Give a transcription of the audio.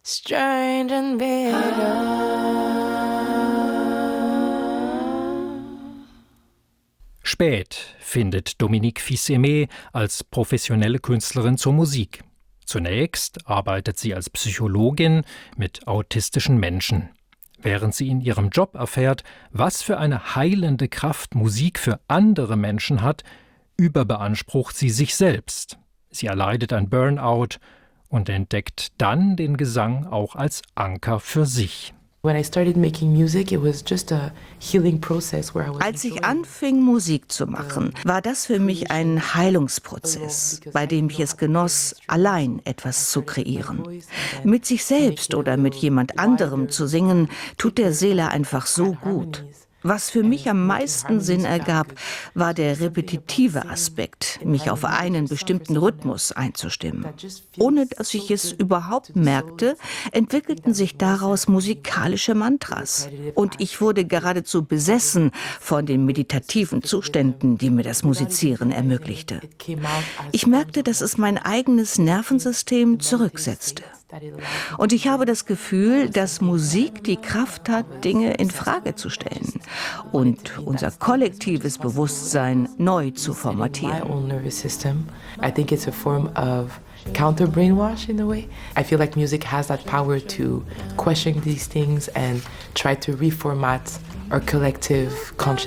strange and bitter. Spät findet Dominique Fils-Aimé als professionelle Künstlerin zur Musik. Zunächst arbeitet sie als Psychologin mit autistischen Menschen. Während sie in ihrem Job erfährt, was für eine heilende Kraft Musik für andere Menschen hat, überbeansprucht sie sich selbst. Sie erleidet ein Burnout und entdeckt dann den Gesang auch als Anker für sich. Als ich anfing, Musik zu machen, war das für mich ein Heilungsprozess, bei dem ich es genoss, allein etwas zu kreieren. Mit sich selbst oder mit jemand anderem zu singen, tut der Seele einfach so gut. Was für mich am meisten Sinn ergab, war der repetitive Aspekt, mich auf einen bestimmten Rhythmus einzustimmen. Ohne dass ich es überhaupt merkte, entwickelten sich daraus musikalische Mantras. Und ich wurde geradezu besessen von den meditativen Zuständen, die mir das Musizieren ermöglichte. Ich merkte, dass es mein eigenes Nervensystem zurücksetzte. Und ich habe das Gefühl, dass Musik die Kraft hat, Dinge in Frage zu stellen und unser kollektives Bewusstsein neu zu formatieren. Counter-brainwash in a way. I feel like music has that power to question these things and try to reformat our collective consciousness.